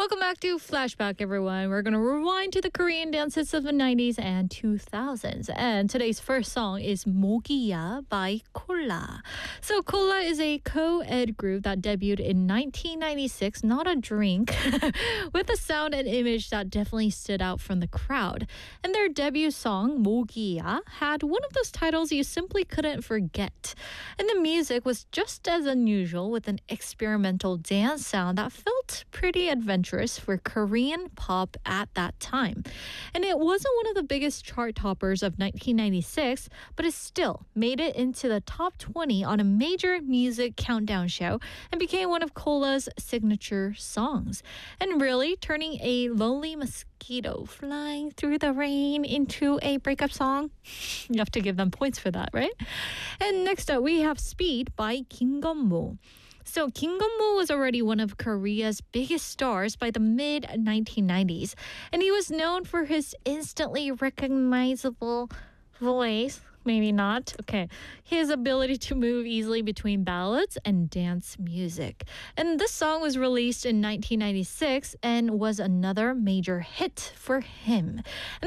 Welcome back to Flashback, everyone. We're going to rewind to the Korean dance hits of the 90s and 2000s. And today's first song is 모기야 by Cola. So Cola is a co-ed group that debuted in 1996, not a drink, with a sound and image that definitely stood out from the crowd. And their debut song, 모기야, had one of those titles you simply couldn't forget. And the music was just as unusual, with an experimental dance sound that felt pretty adventurous for Korean pop at that time. And it wasn't one of the biggest chart toppers of 1996, but it still made it into the top 20 on a major music countdown show and became one of Cola's signature songs. And really turning a lonely mosquito flying through the rain into a breakup song. You have to give them points for that, right? And next up, we have Speed by Kim Gun-mo. So Kim Gun-mo was already one of Korea's biggest stars by the mid-1990s, and he was known for his instantly recognizable voice. Maybe not. Okay. His ability to move easily between ballads and dance music. And this song was released in 1996 and was another major hit for him. And